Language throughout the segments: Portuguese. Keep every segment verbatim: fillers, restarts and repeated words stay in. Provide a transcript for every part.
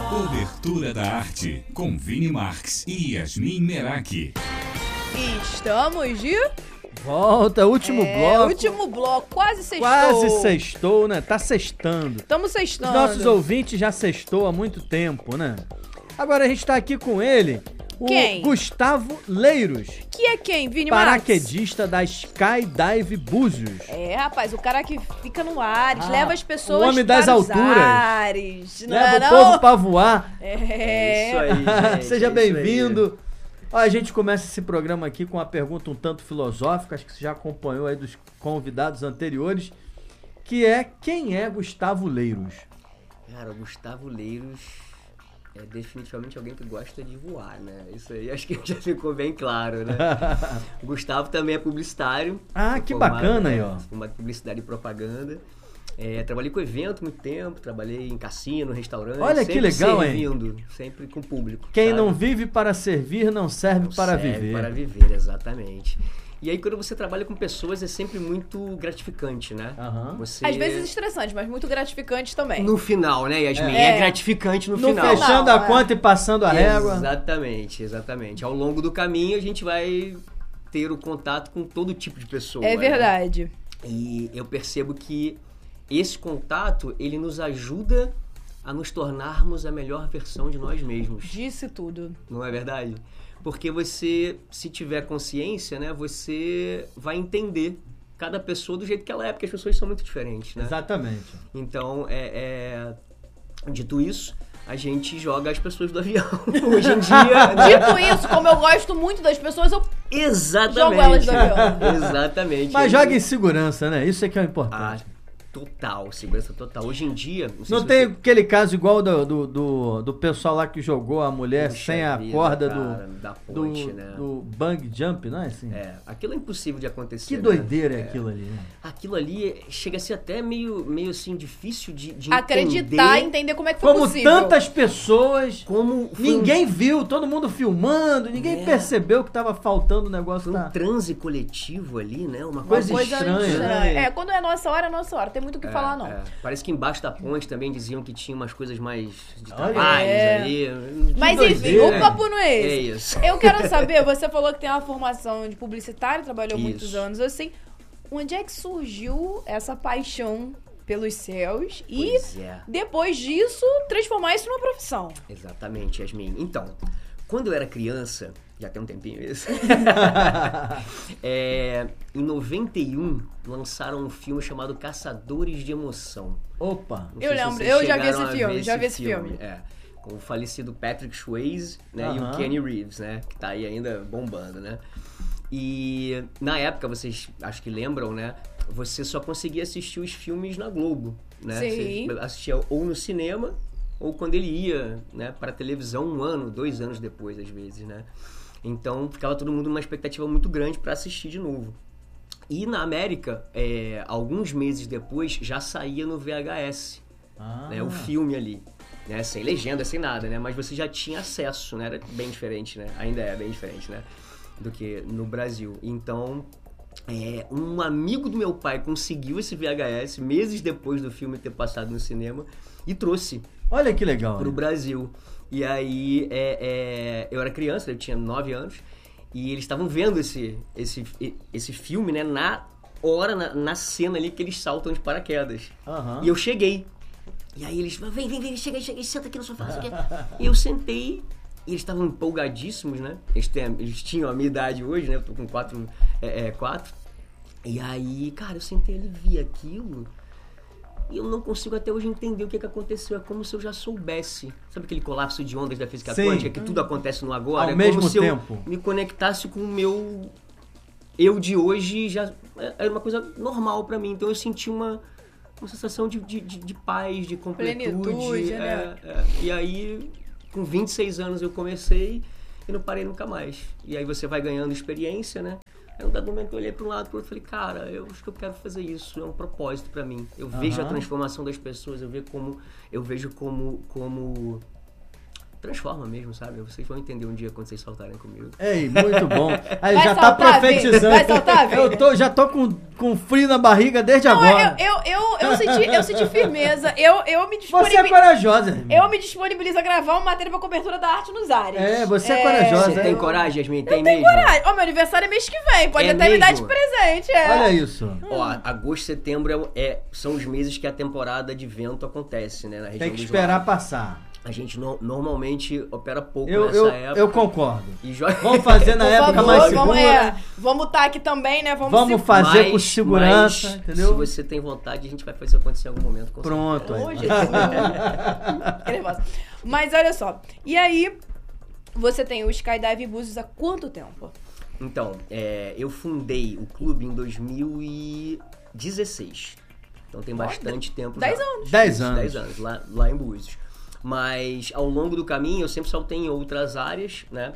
Cobertura da arte, com Vini Marques e Yasmin Meraki. Estamos de... Volta, último é, bloco. último bloco, quase sextou. Quase sextou, né? Tá sextando. Estamos sextando. Os nossos ouvintes já sextou há muito tempo, né? Agora a gente tá aqui com ele, o Quem? Gustavo Leiros. Que é quem, Vini Marques? Paraquedista da Skydive Búzios. É, rapaz, o cara que fica no ar, Ah, leva as pessoas o homem das para os alturas. ares. Não Leva é, o não? povo pra voar. É. É isso aí, gente. Seja é isso bem-vindo. Ó, a gente começa esse programa aqui com uma pergunta um tanto filosófica, acho que você já acompanhou aí dos convidados anteriores, que é: quem é Gustavo Leiros? Cara, o Gustavo Leiros é definitivamente alguém que gosta de voar, né? Isso aí acho que já ficou bem claro, né? O Gustavo também é publicitário. Ah, que formado, bacana aí, né, ó. Formado em publicidade e propaganda. É, trabalhei com evento muito tempo, trabalhei em cassino, restaurante. Olha que sempre legal, hein? servindo, sempre com o público. Quem sabe? não vive para servir, não serve Não para serve viver. para viver, exatamente. E aí quando você trabalha com pessoas é sempre muito gratificante, né? Aham. Você... Às vezes estressante, mas muito gratificante também. No final, né, Yasmin? É. É, gratificante no, No final. fechando Não, a é. conta e passando a régua. Exatamente, exatamente. Ao longo do caminho a gente vai ter o contato com todo tipo de pessoa. É né? verdade. E eu percebo que esse contato, ele nos ajuda a nos tornarmos a melhor versão de nós mesmos. Disse tudo. Não é verdade? Porque você, se tiver consciência, né, você vai entender cada pessoa do jeito que ela é, porque as pessoas são muito diferentes, né? Exatamente. Então, é, é... dito isso, a gente joga as pessoas do avião. Hoje em dia... né? Dito isso, como eu gosto muito das pessoas, eu Exatamente. jogo elas do avião. Exatamente. Mas Hoje- joga em segurança, né? Isso é que é o Ah, importante. total, segurança total. Hoje em dia... sei Não se tem você- aquele caso igual do, do, do, do pessoal lá que jogou a mulher Puxa sem a vida, corda cara, do, da do, ponte, né? do bang jump, não é assim? É, aquilo é impossível de acontecer. Que né? doideira é aquilo ali, né? Aquilo ali chega a ser até meio, meio assim, difícil de, de acreditar e entender entender como é que foi Como possível. tantas pessoas, como foi um- ninguém viu, todo mundo filmando, ninguém É. percebeu que tava faltando o negócio foi um da... transe coletivo ali, né? Uma Coisa coisa, estranha, né? É, quando é nossa hora, é nossa hora. Tem muito o que É, falar, não. é. Parece que embaixo da ponte também diziam que tinha umas coisas mais de Olha, trabalhos é. ali. Mas Que enfim, doideira. o papo não é esse. É isso. Eu quero saber, você falou que tem uma formação de publicitário, trabalhou Isso. muitos anos assim. Onde é que surgiu essa paixão pelos céus e, Pois é. depois disso, transformar isso numa profissão? Exatamente, Yasmin. Então, quando eu era criança, já tem um tempinho isso, é, em noventa e um lançaram um filme chamado Caçadores de Emoção. Opa! Não Eu sei se lembro, vocês eu já vi chegaram esse a filme, ver já vi esse filme. É, com o falecido Patrick Swayze, né, e Aham. o Kenny Reeves, né, que tá aí ainda bombando, né. E na época, vocês acho que lembram, né, você só conseguia assistir os filmes na Globo, né. Sim. Você assistia ou no cinema, ou quando ele ia, né, para televisão um ano, dois anos depois, às vezes, né. Então, ficava todo mundo numa expectativa muito grande para assistir de novo. E na América, é, alguns meses depois, já saía no V H S, Ah. né, o filme ali, né, sem legenda, sem nada, né, mas você já tinha acesso, né, era bem diferente, né, ainda é bem diferente, né, do que no Brasil. Então, é, um amigo do meu pai conseguiu esse V H S meses depois do filme ter passado no cinema e trouxe Olha que legal. pro né? Brasil. E aí, é, é, eu era criança, eu tinha nove anos, e eles estavam vendo esse, esse, esse filme, né, na hora, na, na cena ali que eles saltam de paraquedas. Aham. E eu cheguei. E aí eles, vem, vem, vem, chega aí, chega aí, senta aqui no sofá. Senta aqui. E eu sentei, e eles estavam empolgadíssimos, né? Eles, têm, eles tinham a minha idade hoje, né? Eu tô com quatro, é, é, quatro. E aí, cara, eu sentei ali, vi aquilo, e eu não consigo até hoje entender o que, que aconteceu. É como se eu já soubesse. Sabe aquele colapso de ondas da física Sim. quântica, que tudo acontece no agora? Ao é mesmo como se tempo. eu me conectasse com o meu eu de hoje, já era uma coisa normal pra mim. Então eu senti uma, uma sensação de, de, de, de paz, de completude. Plenitude, é, né? é. E aí, com vinte e seis anos eu comecei e não parei nunca mais. E aí você vai ganhando experiência, né? Aí um dado momento eu olhei para um lado e para o outro e falei, cara, eu acho que eu quero fazer isso, é um propósito para mim. Eu vejo a Aham. transformação das pessoas, eu vejo como, eu vejo como, como transforma mesmo, sabe? Vocês vão entender um dia quando vocês saltarem comigo. Ei, muito bom. Aí Vai já saltar, tá profetizando. Vini? Vai saltar, Vini? Eu tô, já tô com, com frio na barriga desde Não, agora. eu, eu, eu, eu, senti, eu senti firmeza. Eu, eu me Você é disponibilizo. corajosa, irmão. Eu me disponibilizo a gravar uma matéria pra cobertura da arte nos ares. É, você é corajosa. Você é. tem coragem, Yasmin? Tem Eu tenho mesmo? coragem. Ó, meu aniversário é mês que vem. Pode É até me dar de mesmo? presente, é. Olha isso. Ó, agosto e setembro é, é- são os meses que a temporada de vento acontece, né? Na região Tem que dos esperar lagos. passar. A gente no- normalmente opera pouco Eu, nessa eu, época. eu concordo. E joga... Vamos fazer na Por época favor, mais vamos, segura. é, vamos estar aqui também, né? Vamos, Vamos se... fazer Mas- com segurança, mas, entendeu? Se você tem vontade, a gente vai fazer acontecer em algum momento. Com Pronto. certeza. aí. Ô, Jesus. Que nervosa. Mas olha só. E aí, você tem o Skydive Búzios há quanto tempo? Então, é, eu fundei o clube em dois mil e dezesseis. Então tem bastante tempo. dez já. anos. Dez Isso, anos. dez anos, lá, lá em Búzios. Mas ao longo do caminho eu sempre saltei em outras áreas, né?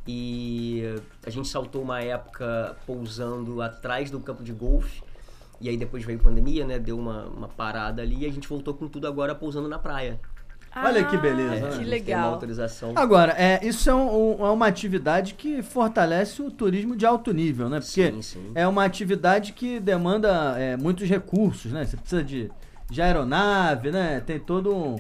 E a gente saltou uma época pousando atrás do campo de golfe. E aí depois veio pandemia, né? Deu uma, uma parada ali e a gente voltou com tudo agora pousando na praia. Olha que beleza, Ah, né? Que A gente Tem uma legal. autorização. Agora, é, isso é, um- um- é uma atividade que fortalece o turismo de alto nível, né? Porque Sim, sim. é uma atividade que demanda é, muitos recursos, né? Você precisa de, de aeronave, né? Tem todo um...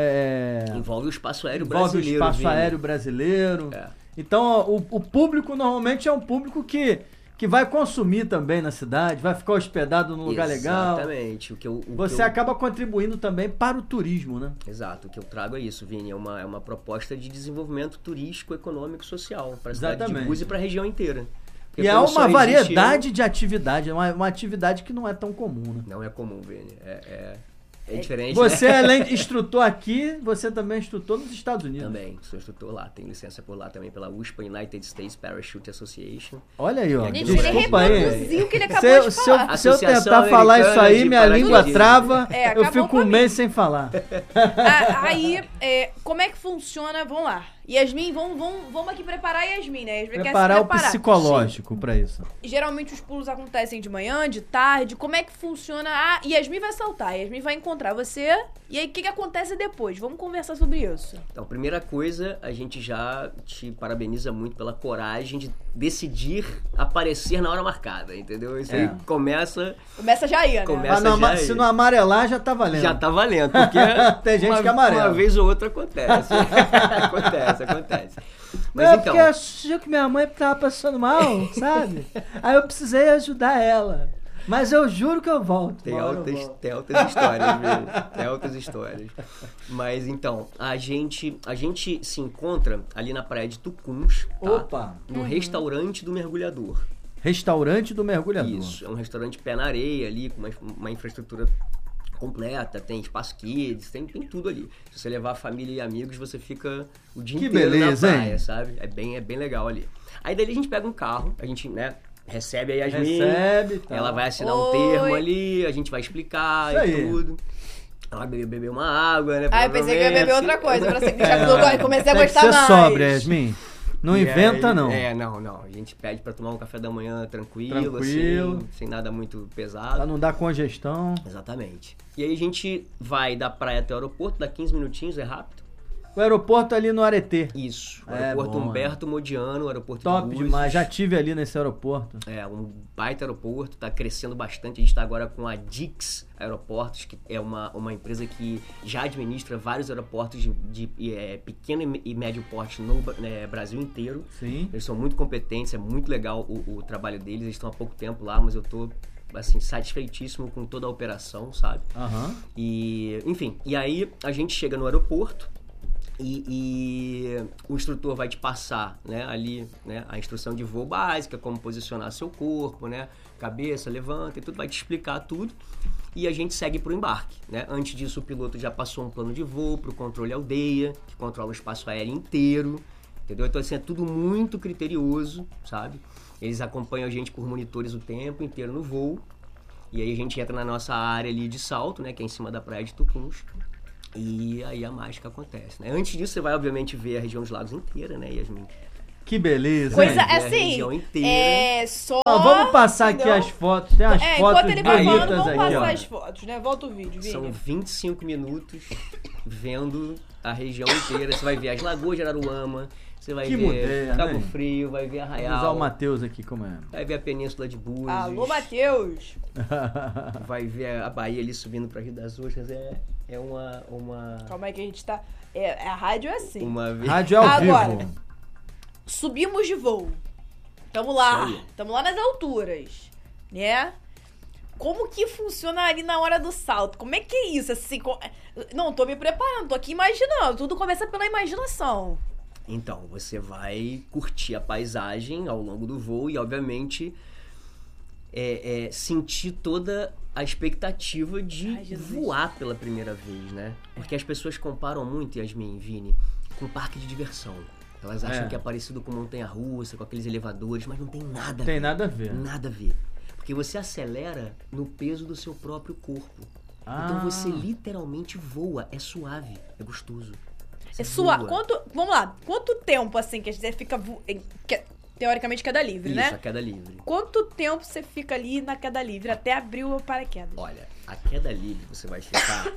é, Envolve o espaço aéreo envolve o brasileiro. espaço Vini. aéreo brasileiro. É. Então, o, o público normalmente é um público que, que vai consumir também na cidade, vai ficar hospedado num lugar legal. Exatamente. O que eu, o Você que eu... acaba contribuindo também para o turismo, né? Exato, o que eu trago é isso, Vini, é uma, é uma proposta de desenvolvimento turístico, econômico e social para a cidade Exatamente. de Búzios e para a região inteira. Porque E é como só uma existe variedade de atividade, é uma, uma atividade que não é tão comum, né? eu- Não é comum, Vini, é, é, é diferente, Você, né? além de instrutor aqui, você também é instrutor nos Estados Unidos. Também, sou instrutor lá, tenho licença por lá também pela U S P A, United States Parachute Association. Olha aí, ó. Gente, Gente, ele Desculpa aí. reproduziu o que ele acabou Se, eu- de se, falar. eu, se eu Associação tentar falar isso Americana aí, de minha língua Paraquedismo. trava, É, eu acabou fico um comigo. mês sem falar. Ah, aí, é, como é que funciona? Vamos lá. Yasmin, vamos, vamos, vamos aqui preparar a Yasmin, né? A Yasmin quer se Preparar o preparar. psicológico pra isso. Geralmente os pulos acontecem de manhã, de tarde. Como é que funciona? Ah, Yasmin vai saltar, Yasmin vai encontrar você. E aí, o que, que acontece depois? Vamos conversar sobre isso. Então, primeira coisa, a gente já te parabeniza muito pela coragem de decidir aparecer na hora marcada, entendeu? Isso É. aí começa, Começa já aí, né? Começa- Mas não ama- já é se isso. não amarelar, já tá valendo. já tá valendo, porque Tem gente uma, que amarela. uma vez ou outra acontece. acontece, acontece. Mas Não, então, porque eu achei que minha mãe tava passando mal, sabe? Aí eu precisei ajudar ela. Mas eu juro que eu volto. tem uma hora eu altas, volto. tem altas histórias, viu? Tem altas histórias. Mas então, a gente, a gente se encontra ali na praia de Tucuns, tá? Opa! No restaurante do mergulhador. Restaurante do mergulhador. Isso, é um restaurante pé na areia ali, com uma, uma infraestrutura completa, tem espaço kids, tem, tem tudo ali. Se você levar a família e amigos, você fica o dia Que inteiro beleza, na praia, hein? sabe? É bem, é bem legal ali. Aí dali a gente pega um carro, a gente, né, recebe a Yasmin, Recebe, tá. ela vai assinar um Oi. termo ali, a gente vai explicar Isso e aí. tudo. Ela vai beber uma água, né? Ah, eu pensei que ia beber provavelmente. outra coisa. Pra ser, já é, comecei a Tem que gostar ser mais. sóbria, Yasmin. Não E inventa, aí- não. É, não, não. A gente pede pra tomar um café da manhã tranquilo, Tranquilo. assim, sem nada muito pesado. Pra não dar congestão. Exatamente. E aí a gente vai da praia até o aeroporto, dá quinze minutinhos, é rápido. O aeroporto ali no Aretê. Isso. O É, aeroporto bom, Humberto Modiano, o aeroporto de Top Búzios. demais. Já tive ali nesse aeroporto. É, um baita aeroporto, tá crescendo bastante. A gente tá agora com a Dix Aeroportos, que é uma, uma empresa que já administra vários aeroportos de, de é, pequeno e me- e médio porte no né, Brasil inteiro. Sim. Eles são muito competentes, é muito legal o, o trabalho deles. Eles estão há pouco tempo lá, mas eu tô assim, satisfeitíssimo com toda a operação, sabe? Aham. E, enfim, e aí a gente chega no aeroporto e, e o instrutor vai te passar, né, ali, né, a instrução de voo básica, como posicionar seu corpo, né, cabeça, levanta e tudo, vai te explicar tudo. E a gente segue pro embarque, né? Antes disso, o piloto já passou um plano de voo pro controle aldeia, que controla o espaço aéreo inteiro, entendeu? Então, assim, é tudo muito criterioso, sabe? Eles acompanham a gente por monitores o tempo inteiro no voo. E aí a gente entra na nossa área ali de salto, né? Que é em cima da praia de Tucuns. E aí a mágica acontece, né? Antes disso, você vai, obviamente, ver a região dos lagos inteira, né, Yasmin? Que beleza, Coisa hein? a assim, região inteira. é só... Ó, vamos passar entendeu? aqui as fotos. Tem as É, fotos enquanto ele vai falando, bonitas vamos aqui, passar ó. as fotos, né? Volta o vídeo, Vini. São vinte e cinco minutos vendo a região inteira. Você vai ver as lagoas de Araruama, você vai Que ver moderno, Cabo hein? Frio, vai ver Vou usar o Arraial, Matheus aqui como é. vai ver a Península de Búzios, Alô, Matheus. vai ver a Bahia ali subindo para Rio das Ostras. É, é uma... uma, Calma aí que a gente tá... É, a rádio é assim. uma Rádio ao Agora. vivo. Subimos de voo. Tamo lá. Isso aí. Tamo lá nas alturas. Né? Como que funciona ali na hora do salto? Como é que é isso? Assim, co- Não, tô me preparando, tô aqui imaginando. Tudo começa pela imaginação. Então, você vai curtir a paisagem ao longo do voo e, obviamente, é, é, sentir toda a expectativa de Ai, Jesus. voar pela primeira vez, né? Porque as pessoas comparam muito, Yasmin e Vini, com parque de diversão. Elas acham É. que é parecido com montanha-russa, com aqueles elevadores, mas não tem nada a Tem ver. nada a ver. Nada a ver. Porque você acelera no peso do seu próprio corpo. Ah. Então você literalmente voa. É suave, é gostoso. Você É sua. voa. Quanto. Vamos lá. Quanto tempo, assim, que você fica. vo- em- que- Teoricamente, queda livre, Isso, né? a queda livre. Quanto tempo você fica ali na queda livre até abrir o paraquedas? Olha, a queda livre você vai ficar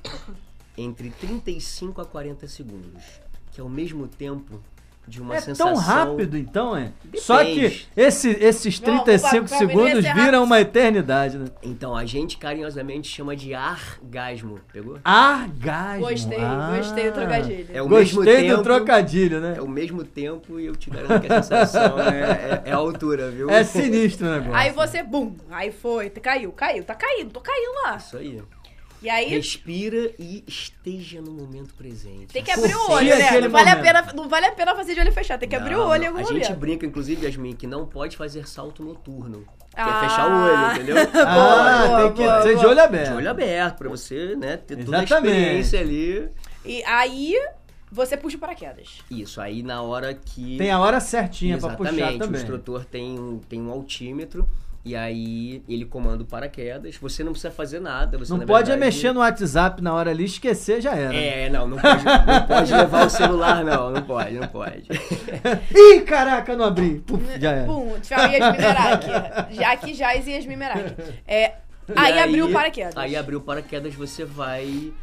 entre trinta e cinco a quarenta segundos, que é o mesmo tempo de uma É sensação... tão rápido, então, é? Depende. Só que esse, esses Não, trinta e cinco pra- pra mim ia segundos ser viram rápido. uma eternidade, né? Então, a gente carinhosamente chama de argasmo, pegou? Argasmo. Gostei, Ah. gostei do trocadilho. É o mesmo Gostei do tempo, trocadilho, né? É o mesmo tempo e eu te garanto que a sensação é, é, é a altura, viu? É sinistro o negócio. Aí você, bum, aí foi, caiu, caiu, tá caindo, tô caindo lá. Isso aí. E aí Respira e esteja no momento presente. tem que abrir o Curtir olho, né? aquele Não vale, a momento. pena, não vale a pena fazer de olho fechado, tem que abrir o Não, olho em não. algum A gente momento. brinca, inclusive, Yasmin, que não pode fazer salto noturno. Que Ah. é fechar o olho, entendeu? Ah, Boa, tem que boa, ser de boa. olho aberto. De olho aberto, pra você, né, ter toda a Exatamente. experiência ali. E aí você puxa o paraquedas. Isso, aí na hora que... Tem a hora certinha pra puxar Exatamente, o também. instrutor tem um, tem um altímetro, e aí ele comanda o paraquedas. Você não precisa fazer nada. Você, Não na pode é verdade- mexer no WhatsApp na hora ali, esquecer, já era. É, não, não pode, não pode levar o celular, não, não pode, não pode. Ih, caraca, não abri. Puf, já era. Pum, tchau, Yasmin Merak. Já aqui, Jais e Yasmin Merak. É, aí, E abriu o paraquedas. Aí abriu o paraquedas, você vai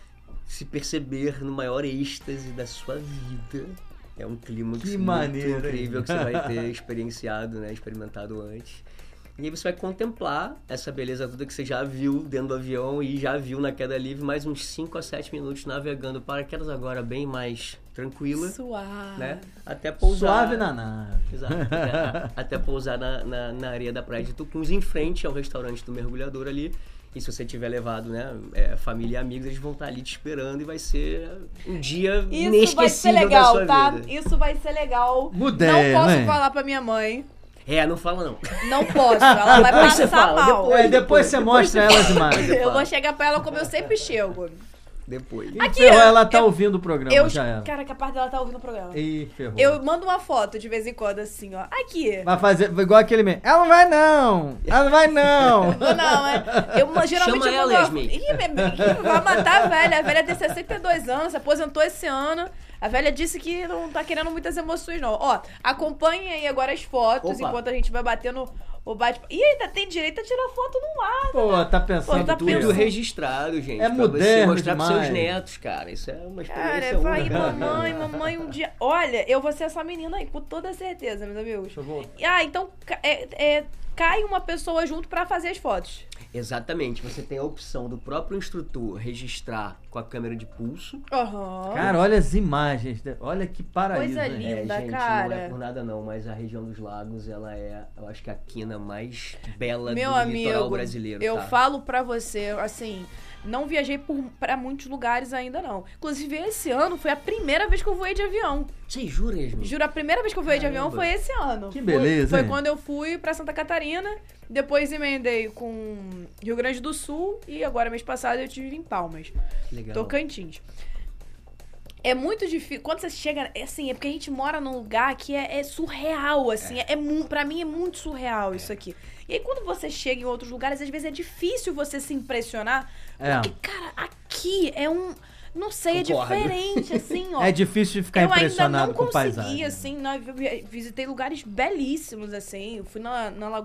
se perceber no maior êxtase da sua vida. É um clima Que muito maneiro, incrível hein? que você vai ter experienciado, né? Experimentado antes. E aí você vai contemplar essa beleza toda que você já viu dentro do avião e já viu na queda livre, mais uns cinco a sete minutos navegando. Paraquedas agora bem mais tranquila, Suave. né? Até pousar... Suave na nave. Exato. Até, até pousar na, na, na areia da praia de Tucuns, em frente ao restaurante do mergulhador ali. E se você tiver levado, né, é, família e amigos, eles vão estar ali te esperando e vai ser um dia Isso inesquecível vai ser da legal, sua tá? vida. Isso vai ser legal. Mudei, Não posso né? falar pra minha mãe. É, não fala não. Não posso. Ela vai Depois você passar fala, mal. depois. É, depois você mostra elas demais. você Eu fala. vou chegar pra ela como eu sempre chego. Depois. Aqui, Ferrou, ela tá eu- ouvindo o programa, Eu, já era. cara, capaz dela tá ouvindo o programa. Ih, ferrou. Eu mando uma foto de vez em quando, assim, ó. Aqui. Vai fazer igual aquele mesmo. Ela não vai não! Ela não vai não! Não, não, é. Eu geralmente Chama eu ela, mando uma- Yasmin. Ih, bebê, ih, vai matar a velha. A velha tem sessenta e dois anos, se aposentou esse ano. A velha disse que não tá querendo muitas emoções, não. Ó, acompanhem aí agora as fotos Opa. enquanto a gente vai batendo o bate. Ih, ainda tem direito a tirar foto no ar. Pô, tá pensando Pô, tá tudo. Tudo pensando. registrado, gente. É pra você moderno mostrar pros demais. seus netos, cara. Isso é uma experiência Cara, vai, única. mamãe, mamãe, um dia. Olha, eu vou ser essa menina aí, com toda certeza, meus amigos. Deixa eu voltar. Ah, então ca- é, é, cai uma pessoa junto pra fazer as fotos. Exatamente. Você tem a opção do próprio instrutor registrar com a câmera de pulso. Aham. Cara, olha as imagens. né? Olha que paraíso. Coisa né? linda. É, gente, cara. não é por nada não, mas a região dos lagos, ela é, eu acho que a quina mais bela Meu do litoral amigo, brasileiro, eu tá? falo pra você, assim, não viajei por, pra muitos lugares ainda não. Inclusive, esse ano foi a primeira vez que eu voei de avião. Você jura, Yasmin? Juro, a primeira vez que eu voei de avião Caramba. foi esse ano. Que Foi- beleza, Foi, hein? quando eu fui pra Santa Catarina, depois emendei com Rio Grande do Sul e agora, mês passado, eu tive em Palmas, Que legal. Tocantins. É muito difícil. Quando você chega. É assim, é porque a gente mora num lugar que é, é surreal, assim. É. É, mu- pra mim é muito surreal isso aqui. E aí, quando você chega em outros lugares, às vezes é difícil você se impressionar. É. Porque, cara, aqui é um. Não sei, Concordo. é diferente, assim, ó. É difícil de ficar eu ainda impressionado não com consegui, paisagem. assim, né, vi- visitei lugares belíssimos, assim. Eu fui na, na Lagoa